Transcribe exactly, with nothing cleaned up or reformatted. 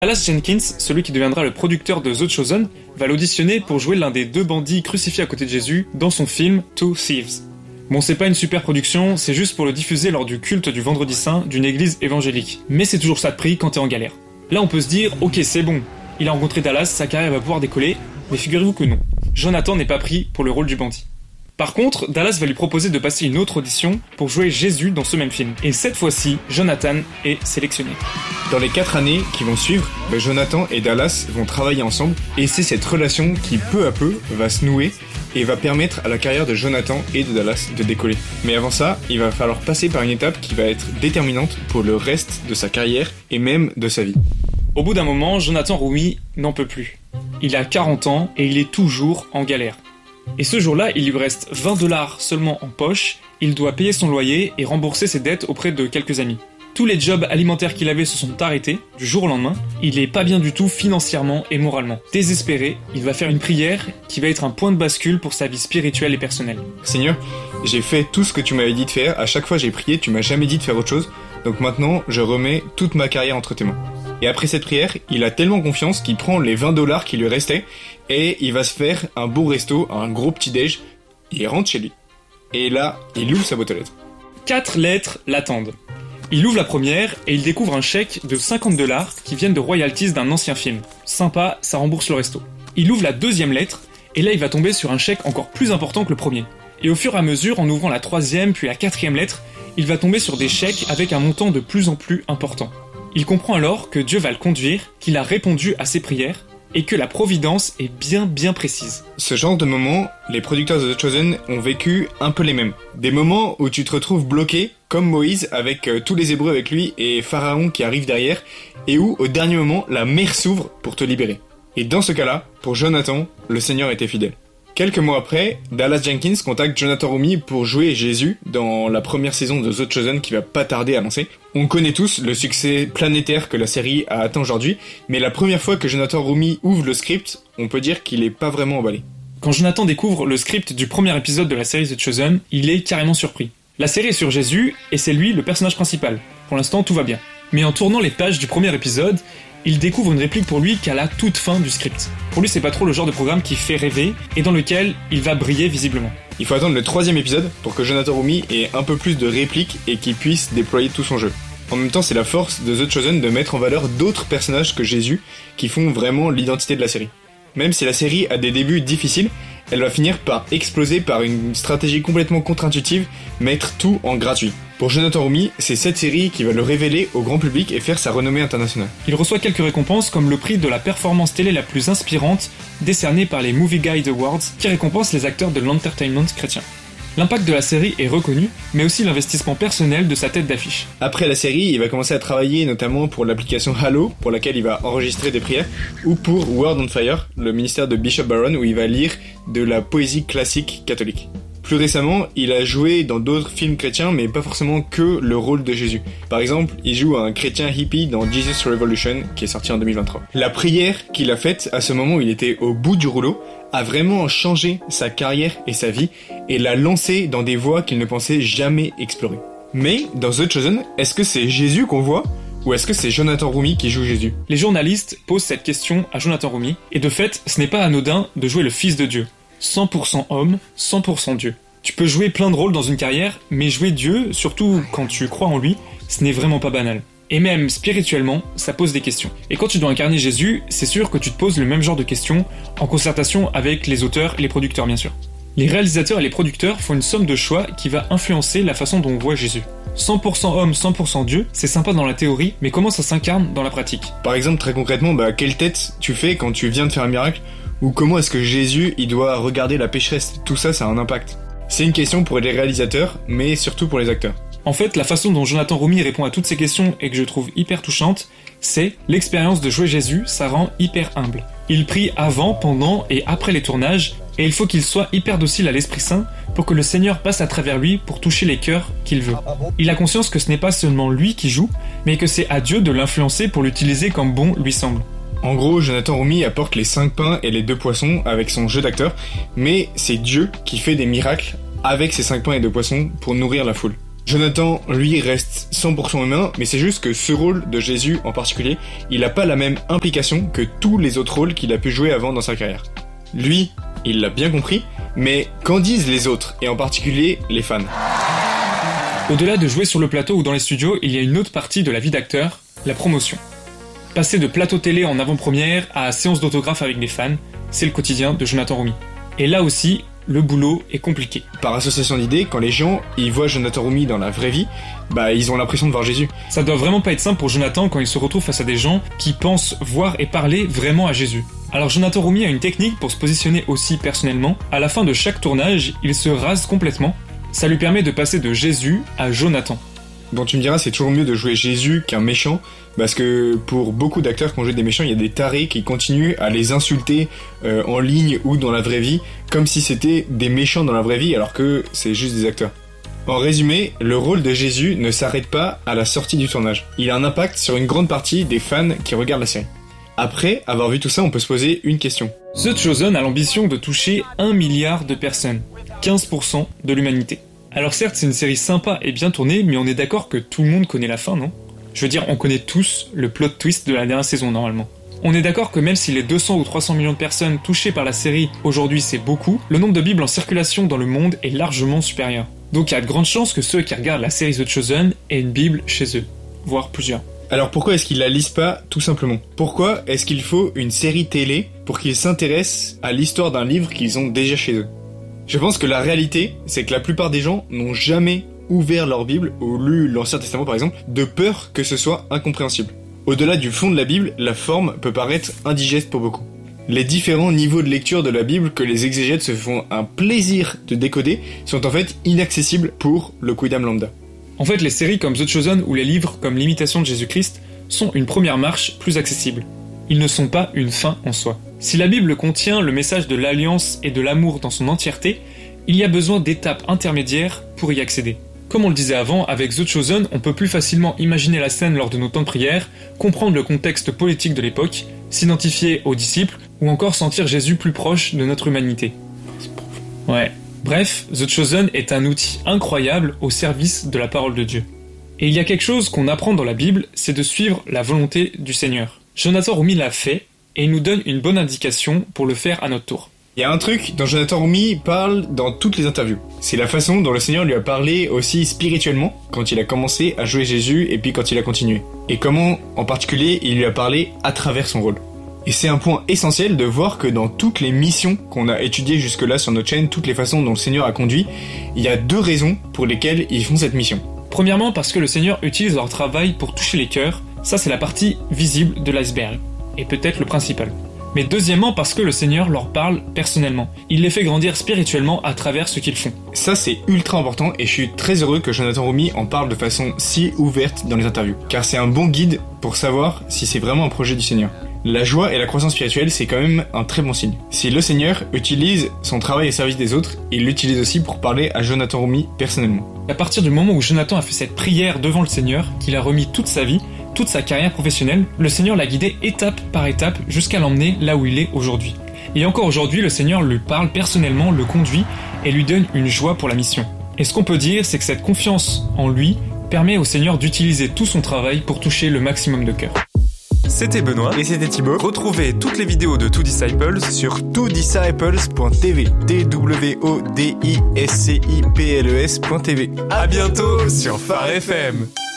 Dallas Jenkins, celui qui deviendra le producteur de The Chosen, va l'auditionner pour jouer l'un des deux bandits crucifiés à côté de Jésus dans son film Two Thieves. Bon, c'est pas une super production, c'est juste pour le diffuser lors du culte du Vendredi Saint d'une église évangélique. Mais c'est toujours ça de prix quand t'es en galère. Là on peut se dire, ok c'est bon, il a rencontré Dallas, sa carrière va pouvoir décoller, mais figurez-vous que non. Jonathan n'est pas pris pour le rôle du bandit. Par contre, Dallas va lui proposer de passer une autre audition pour jouer Jésus dans ce même film. Et cette fois-ci, Jonathan est sélectionné. Dans les quatre années qui vont suivre, bah Jonathan et Dallas vont travailler ensemble et c'est cette relation qui peu à peu va se nouer et va permettre à la carrière de Jonathan et de Dallas de décoller. Mais avant ça, il va falloir passer par une étape qui va être déterminante pour le reste de sa carrière et même de sa vie. Au bout d'un moment, Jonathan Roumie n'en peut plus. Il a quarante ans et il est toujours en galère. Et ce jour-là, il lui reste vingt dollars seulement en poche, il doit payer son loyer et rembourser ses dettes auprès de quelques amis. Tous les jobs alimentaires qu'il avait se sont arrêtés, du jour au lendemain, il est pas bien du tout financièrement et moralement. Désespéré, il va faire une prière qui va être un point de bascule pour sa vie spirituelle et personnelle. Seigneur, j'ai fait tout ce que tu m'avais dit de faire, à chaque fois j'ai prié, tu m'as jamais dit de faire autre chose, donc maintenant je remets toute ma carrière entre tes mains. Et après cette prière, il a tellement confiance qu'il prend les vingt dollars qui lui restaient et il va se faire un beau resto, un gros petit déj, il rentre chez lui. Et là, il ouvre sa boîte aux lettres. Quatre lettres l'attendent. Il ouvre la première et il découvre un chèque de cinquante dollars qui viennent de royalties d'un ancien film. Sympa, ça rembourse le resto. Il ouvre la deuxième lettre et là il va tomber sur un chèque encore plus important que le premier. Et au fur et à mesure, en ouvrant la troisième puis la quatrième lettre, il va tomber sur des chèques avec un montant de plus en plus important. Il comprend alors que Dieu va le conduire, qu'il a répondu à ses prières, et que la providence est bien bien précise. Ce genre de moments, les producteurs de The Chosen ont vécu un peu les mêmes. Des moments où tu te retrouves bloqué, comme Moïse, avec euh, tous les Hébreux avec lui, et Pharaon qui arrive derrière, et où, au dernier moment, la mer s'ouvre pour te libérer. Et dans ce cas-là, pour Jonathan, le Seigneur était fidèle. Quelques mois après, Dallas Jenkins contacte Jonathan Roumie pour jouer Jésus dans la première saison de The Chosen qui va pas tarder à lancer. On connaît tous le succès planétaire que la série a atteint aujourd'hui, mais la première fois que Jonathan Roumie ouvre le script, on peut dire qu'il est pas vraiment emballé. Quand Jonathan découvre le script du premier épisode de la série The Chosen, il est carrément surpris. La série est sur Jésus, et c'est lui le personnage principal. Pour l'instant, tout va bien. Mais en tournant les pages du premier épisode, il découvre une réplique pour lui qu'à la toute fin du script. Pour lui, c'est pas trop le genre de programme qui fait rêver, et dans lequel il va briller visiblement. Il faut attendre le troisième épisode pour que Jonathan Roumie ait un peu plus de répliques et qu'il puisse déployer tout son jeu. En même temps, c'est la force de The Chosen de mettre en valeur d'autres personnages que Jésus qui font vraiment l'identité de la série. Même si la série a des débuts difficiles, elle va finir par exploser par une stratégie complètement contre-intuitive, mettre tout en gratuit. Pour Jonathan Roumie, c'est cette série qui va le révéler au grand public et faire sa renommée internationale. Il reçoit quelques récompenses comme le prix de la performance télé la plus inspirante, décerné par les Movie Guide Awards, qui récompense les acteurs de l'entertainment chrétien. L'impact de la série est reconnu, mais aussi l'investissement personnel de sa tête d'affiche. Après la série, il va commencer à travailler notamment pour l'application Halo, pour laquelle il va enregistrer des prières, ou pour Word on Fire, le ministère de Bishop Barron, où il va lire de la poésie classique catholique. Plus récemment, il a joué dans d'autres films chrétiens, mais pas forcément que le rôle de Jésus. Par exemple, il joue un chrétien hippie dans Jesus Revolution, qui est sorti en deux mille vingt-trois. La prière qu'il a faite à ce moment où il était au bout du rouleau a vraiment changé sa carrière et sa vie, et l'a lancé dans des voies qu'il ne pensait jamais explorer. Mais, dans The Chosen, est-ce que c'est Jésus qu'on voit ? Ou est-ce que c'est Jonathan Roumie qui joue Jésus ? Les journalistes posent cette question à Jonathan Roumie, et de fait, ce n'est pas anodin de jouer le Fils de Dieu. cent pour cent homme, cent pour cent Dieu. Tu peux jouer plein de rôles dans une carrière, mais jouer Dieu, surtout quand tu crois en lui, ce n'est vraiment pas banal. Et même spirituellement, ça pose des questions. Et quand tu dois incarner Jésus, c'est sûr que tu te poses le même genre de questions, en concertation avec les auteurs et les producteurs bien sûr. Les réalisateurs et les producteurs font une somme de choix qui va influencer la façon dont on voit Jésus. cent pour cent homme, cent pour cent Dieu, c'est sympa dans la théorie, mais comment ça s'incarne dans la pratique ? Par exemple, très concrètement, bah, quelle tête tu fais quand tu viens de faire un miracle ? Ou comment est-ce que Jésus, il doit regarder la pécheresse ? Tout ça, ça a un impact. C'est une question pour les réalisateurs, mais surtout pour les acteurs. En fait, la façon dont Jonathan Roumie répond à toutes ces questions et que je trouve hyper touchante, c'est l'expérience de jouer Jésus, ça rend hyper humble. Il prie avant, pendant et après les tournages, et il faut qu'il soit hyper docile à l'Esprit Saint pour que le Seigneur passe à travers lui pour toucher les cœurs qu'il veut. Il a conscience que ce n'est pas seulement lui qui joue, mais que c'est à Dieu de l'influencer pour l'utiliser comme bon lui semble. En gros, Jonathan Roumie apporte les cinq pains et les deux poissons avec son jeu d'acteur, mais c'est Dieu qui fait des miracles avec ces cinq pains et deux poissons pour nourrir la foule. Jonathan, lui, reste cent pour cent humain, mais c'est juste que ce rôle de Jésus en particulier, il n'a pas la même implication que tous les autres rôles qu'il a pu jouer avant dans sa carrière. Lui, il l'a bien compris, mais qu'en disent les autres, et en particulier les fans? Au-delà de jouer sur le plateau ou dans les studios, il y a une autre partie de la vie d'acteur, la promotion. Passer de plateau télé en avant-première à séance d'autographe avec des fans, c'est le quotidien de Jonathan Roumie. Et là aussi, le boulot est compliqué. Par association d'idées, quand les gens ils voient Jonathan Roumie dans la vraie vie, bah ils ont l'impression de voir Jésus. Ça doit vraiment pas être simple pour Jonathan quand il se retrouve face à des gens qui pensent voir et parler vraiment à Jésus. Alors Jonathan Roumie a une technique pour se positionner aussi personnellement. À la fin de chaque tournage, il se rase complètement. Ça lui permet de passer de Jésus à Jonathan. Bon, tu me diras, c'est toujours mieux de jouer Jésus qu'un méchant, parce que pour beaucoup d'acteurs qui ont joué des méchants, il y a des tarés qui continuent à les insulter euh, en ligne ou dans la vraie vie, comme si c'était des méchants dans la vraie vie, alors que c'est juste des acteurs. En résumé, le rôle de Jésus ne s'arrête pas à la sortie du tournage. Il a un impact sur une grande partie des fans qui regardent la série. Après avoir vu tout ça, on peut se poser une question. The Chosen a l'ambition de toucher un milliard de personnes, quinze pour cent de l'humanité. Alors certes, c'est une série sympa et bien tournée, mais on est d'accord que tout le monde connaît la fin, non? Je veux dire, on connaît tous le plot twist de la dernière saison, normalement. On est d'accord que même si les deux cents ou trois cents millions de personnes touchées par la série aujourd'hui c'est beaucoup, le nombre de bibles en circulation dans le monde est largement supérieur. Donc il y a de grandes chances que ceux qui regardent la série The Chosen aient une bible chez eux, voire plusieurs. Alors pourquoi est-ce qu'ils la lisent pas, tout simplement? Pourquoi est-ce qu'il faut une série télé pour qu'ils s'intéressent à l'histoire d'un livre qu'ils ont déjà chez eux? Je pense que la réalité, c'est que la plupart des gens n'ont jamais ouvert leur Bible ou lu l'Ancien Testament par exemple, de peur que ce soit incompréhensible. Au-delà du fond de la Bible, la forme peut paraître indigeste pour beaucoup. Les différents niveaux de lecture de la Bible que les exégètes se font un plaisir de décoder sont en fait inaccessibles pour le quidam lambda. En fait, les séries comme The Chosen ou les livres comme L'imitation de Jésus-Christ sont une première marche plus accessible. Ils ne sont pas une fin en soi. Si la Bible contient le message de l'alliance et de l'amour dans son entièreté, il y a besoin d'étapes intermédiaires pour y accéder. Comme on le disait avant, avec The Chosen, on peut plus facilement imaginer la scène lors de nos temps de prière, comprendre le contexte politique de l'époque, s'identifier aux disciples, ou encore sentir Jésus plus proche de notre humanité. Ouais. Bref, The Chosen est un outil incroyable au service de la parole de Dieu. Et il y a quelque chose qu'on apprend dans la Bible, c'est de suivre la volonté du Seigneur. Jonathan Roumie l'a fait, et il nous donne une bonne indication pour le faire à notre tour. Il y a un truc dont Jonathan Roumie parle dans toutes les interviews. C'est la façon dont le Seigneur lui a parlé aussi spirituellement quand il a commencé à jouer Jésus et puis quand il a continué. Et comment, en particulier, il lui a parlé à travers son rôle. Et c'est un point essentiel de voir que dans toutes les missions qu'on a étudiées jusque-là sur notre chaîne, toutes les façons dont le Seigneur a conduit, il y a deux raisons pour lesquelles ils font cette mission. Premièrement, parce que le Seigneur utilise leur travail pour toucher les cœurs. Ça, c'est la partie visible de l'iceberg. Et peut-être le principal. Mais deuxièmement parce que le Seigneur leur parle personnellement. Il les fait grandir spirituellement à travers ce qu'ils font. Ça c'est ultra important et je suis très heureux que Jonathan Roumie en parle de façon si ouverte dans les interviews. Car c'est un bon guide pour savoir si c'est vraiment un projet du Seigneur. La joie et la croissance spirituelle c'est quand même un très bon signe. Si le Seigneur utilise son travail au service des autres, il l'utilise aussi pour parler à Jonathan Roumie personnellement. À partir du moment où Jonathan a fait cette prière devant le Seigneur, qu'il a remis toute sa vie, toute sa carrière professionnelle, le Seigneur l'a guidé étape par étape jusqu'à l'emmener là où il est aujourd'hui. Et encore aujourd'hui, le Seigneur lui parle personnellement, le conduit et lui donne une joie pour la mission. Et ce qu'on peut dire, c'est que cette confiance en lui permet au Seigneur d'utiliser tout son travail pour toucher le maximum de cœurs. C'était Benoît et c'était Thibaut. Retrouvez toutes les vidéos de Two Disciples sur two disciples point t v. T W O D I S C I P L E S point t v. À bientôt sur Phare F M.